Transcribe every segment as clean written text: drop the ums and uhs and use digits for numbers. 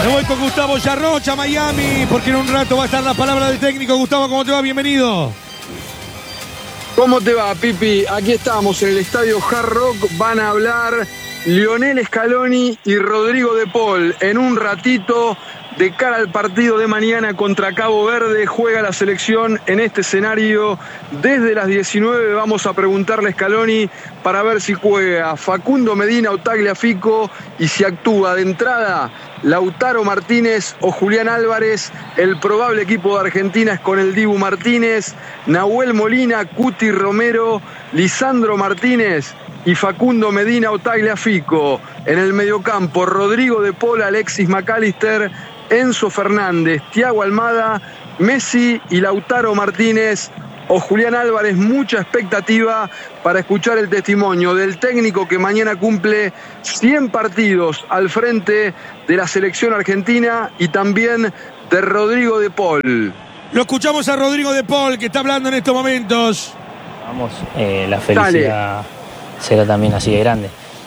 Me voy con Gustavo Yarrocha, Miami, porque en un rato va a estar la palabra del técnico. Gustavo, ¿cómo te va? Bienvenido. ¿Cómo te va, Pipi? Aquí estamos en el estadio Hard Rock. Van a hablar Lionel Scaloni y Rodrigo de Paul. En un ratito, de cara al partido de mañana contra Cabo Verde, juega la selección en este escenario. Desde las 19 vamos a preguntarle a Scaloni para ver si juega Facundo Medina o Tagliafico y si actúa de entrada Lautaro Martínez o Julián Álvarez. El probable equipo de Argentina es con el Dibu Martínez, Nahuel Molina, Cuti Romero, Lisandro Martínez y Facundo Medina o Tagliafico. En el mediocampo, Rodrigo de Paul, Alexis McAllister, Enzo Fernández, Thiago Almada, Messi y Lautaro Martínez o Julián Álvarez. Mucha expectativa para escuchar el testimonio del técnico que mañana cumple 100 partidos al frente de la selección argentina y también de Rodrigo de Paul. Lo escuchamos a Rodrigo de Paul, que está hablando en estos momentos. Vamos, la felicidad será también así de grande.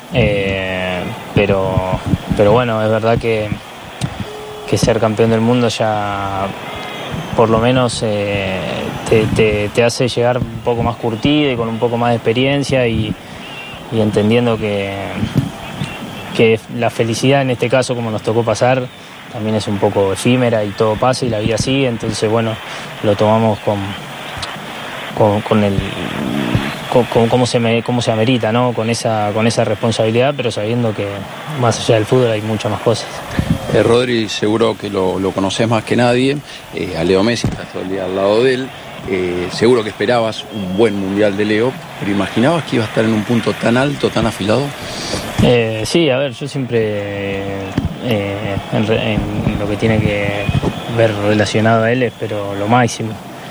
Pero bueno, es verdad que ser campeón del mundo ya por lo menos te hace llegar un poco más curtido y con un poco más de experiencia y entendiendo que la felicidad en este caso, como nos tocó pasar, también es un poco efímera y todo pasa y la vida sigue. Entonces bueno, lo tomamos como se amerita, ¿no? Con esa responsabilidad, pero sabiendo que más allá del fútbol hay muchas más cosas. Rodri, seguro que lo conoces más que nadie. A Leo Messi, estás todo el día al lado de él. Seguro que esperabas un buen mundial de Leo, pero ¿imaginabas que iba a estar en un punto tan alto, tan afilado? Sí, a ver, yo siempre en lo que tiene que ver relacionado a él espero lo máximo.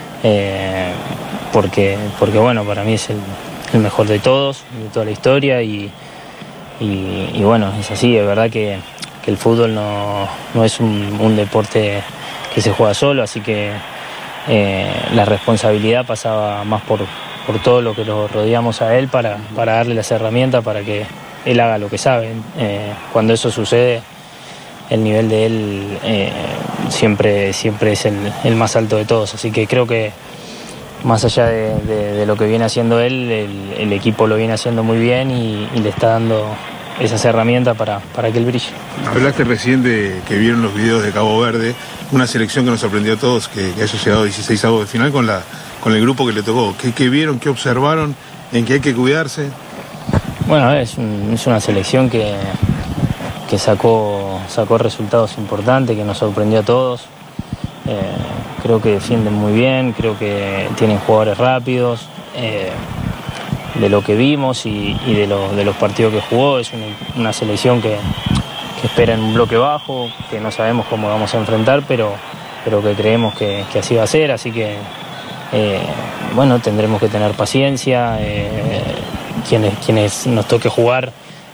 Porque bueno, para mí es el mejor de todos, de toda la historia y bueno, es así, es verdad que el fútbol no es un deporte que se juega solo, así que la responsabilidad pasaba más por todo lo que lo rodeamos a él para darle las herramientas para que él haga lo que sabe. Cuando eso sucede, el nivel de él siempre es el más alto de todos, así que creo que más allá de lo que viene haciendo él, el equipo lo viene haciendo muy bien y le está dando esas herramientas para que él brille. Hablaste recién de que vieron los videos de Cabo Verde, una selección que nos sorprendió a todos, que haya llegado a 16avos de final con el grupo que le tocó. ¿Qué vieron, qué observaron, en qué hay que cuidarse? Bueno, es una selección que sacó resultados importantes, que nos sorprendió a todos. Creo que defienden muy bien, creo que tienen jugadores rápidos. De lo que vimos y de los partidos que jugó, es una selección que espera en un bloque bajo, que no sabemos cómo vamos a enfrentar, pero que creemos que así va a ser, así que bueno, tendremos que tener paciencia, quienes nos toque jugar,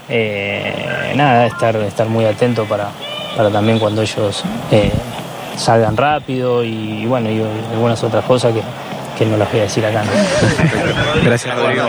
estar muy atentos para también cuando ellos salgan rápido y bueno, y algunas otras cosas que no las voy a decir acá, ¿no? Gracias, Rodrigo.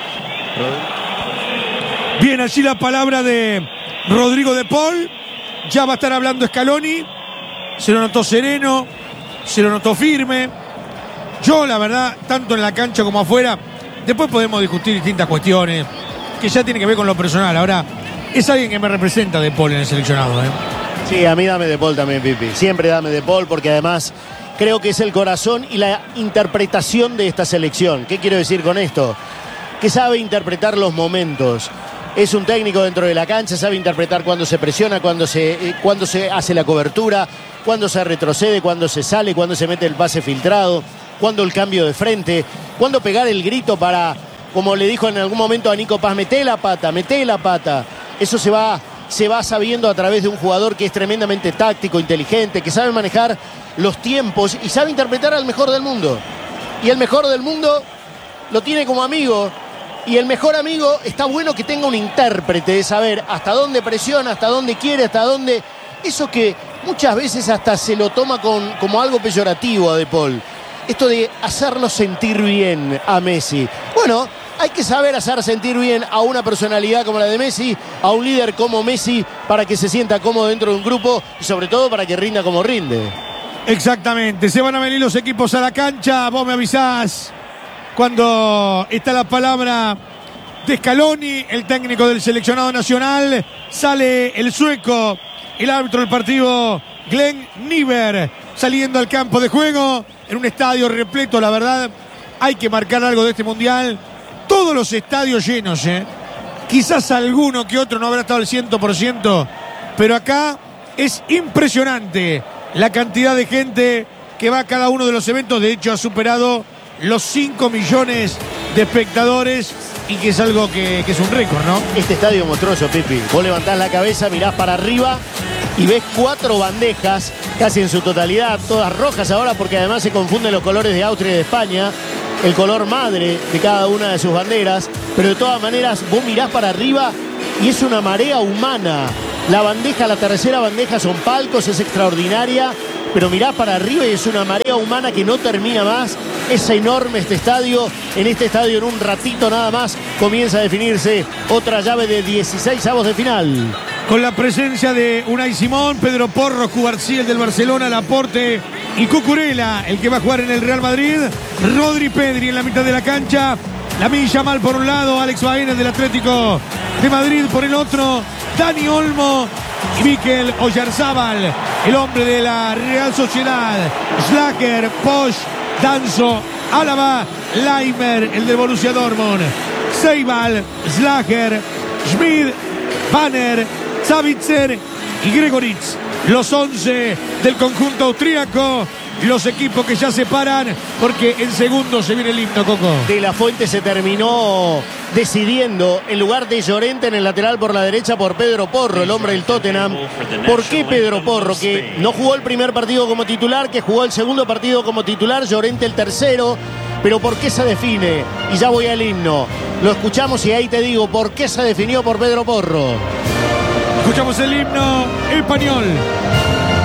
Bien, allí la palabra de Rodrigo de Paul. Ya va a estar hablando Scaloni. Se lo notó sereno, se lo notó firme. Yo, la verdad, tanto en la cancha como afuera, después podemos discutir distintas cuestiones que ya tienen que ver con lo personal. Ahora, es alguien que me representa de Paul en el seleccionado, ¿eh? Sí, a mí dame de Paul también, Pipi. Siempre dame de Paul, porque además creo que es el corazón y la interpretación de esta selección. ¿Qué quiero decir con esto? Que sabe interpretar los momentos. Es un técnico dentro de la cancha, sabe interpretar cuando se presiona, cuando se hace la cobertura, cuando se retrocede, cuando se sale, cuando se mete el pase filtrado, cuando el cambio de frente, cuando pegar el grito para, como le dijo en algún momento a Nico Paz, meté la pata. Eso se va sabiendo a través de un jugador que es tremendamente táctico, inteligente, que sabe manejar los tiempos y sabe interpretar al mejor del mundo. Y el mejor del mundo lo tiene como amigo. Y el mejor amigo está bueno que tenga un intérprete de saber hasta dónde presiona, hasta dónde quiere, hasta dónde... Eso que muchas veces hasta se lo toma como algo peyorativo a De Paul. Esto de hacerlo sentir bien a Messi. Bueno, hay que saber hacer sentir bien a una personalidad como la de Messi, a un líder como Messi, para que se sienta cómodo dentro de un grupo y sobre todo para que rinda como rinde. Exactamente, se van a venir los equipos a la cancha, vos me avisás cuando está la palabra de Scaloni, el técnico del seleccionado nacional. Sale el sueco, el árbitro del partido, Glenn Niver, saliendo al campo de juego en un estadio repleto. La verdad, hay que marcar algo de este mundial. Todos los estadios llenos, quizás alguno que otro no habrá estado al 100%, pero acá es impresionante la cantidad de gente que va a cada uno de los eventos. De hecho, ha superado los 5 millones de espectadores, y que es algo que es un récord, ¿no? Este estadio monstruoso, Pipi. Vos levantás la cabeza, mirás para arriba y ves 4 bandejas, casi en su totalidad, todas rojas ahora, porque además se confunden los colores de Austria y de España, el color madre de cada una de sus banderas, pero de todas maneras vos mirás para arriba y es una marea humana. La bandeja, la tercera bandeja son palcos, es extraordinaria, pero mirás para arriba y es una marea humana que no termina más. Es enorme este estadio. En este estadio, en un ratito nada más, comienza a definirse otra llave de 16avos de final. Con la presencia de Unai Simón, Pedro Porro, Cubarsí, el del Barcelona, Laporte y Cucurella, el que va a jugar en el Real Madrid. Rodri Pedri en la mitad de la cancha. Lamine Yamal por un lado, Alex Baena del Atlético de Madrid por el otro. Dani Olmo y Mikel Oyarzábal, el hombre de la Real Sociedad. Schlager, Posch, Danso, Álava, Leimer, el de Borussia Dortmund. Seibal, Schlager, Schmid, Banner, Savitzer y Gregoritz. Los 11 del conjunto austríaco. Los equipos que ya se paran, porque en segundo se viene el himno, Coco. De la Fuente se terminó decidiendo en lugar de Llorente en el lateral por la derecha por Pedro Porro, el hombre del Tottenham. ¿Por qué Pedro Porro? Que no jugó el primer partido como titular, que jugó el segundo partido como titular, Llorente el tercero. Pero ¿por qué se define? Y ya voy al himno. Lo escuchamos y ahí te digo por qué se definió por Pedro Porro. Escuchamos el himno español.